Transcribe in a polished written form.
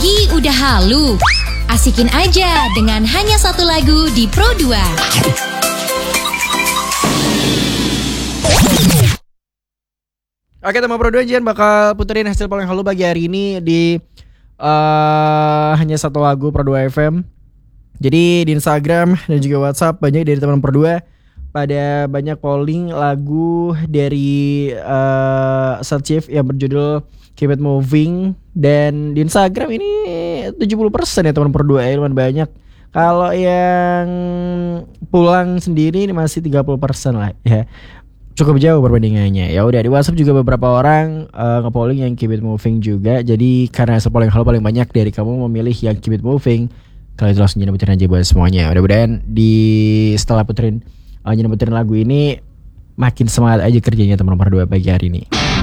Pagi udah halu. Asikin aja dengan hanya satu lagu di Pro 2. Oke, teman Pro 2 Jian bakal puterin hasil paling halu bagi hari ini di hanya satu lagu Pro 2 FM. Jadi di Instagram dan juga WhatsApp banyak dari teman Pro 2 pada banyak polling lagu dari Searchief yang berjudul Keep It Moving. Dan di Instagram ini 70% ya teman Pro 2 ya, lumayan banyak. Kalau yang pulang sendiri ini masih 30% lah ya. Cukup jauh perbandingannya. Ya udah, di WhatsApp juga beberapa orang nge-polling yang Keep It Moving juga. Jadi karena polling halo paling banyak dari kamu memilih yang Keep It Moving, kalau itu langsung puterin aja buat semuanya. Mudah-mudahan setelah puterin lagu ini makin semangat aja kerjanya teman nomor 2 pagi hari ini.